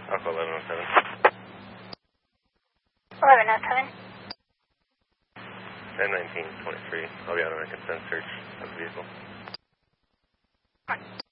Alpha 1107. 1107. 101923. I'll be out on a consent search of the vehicle.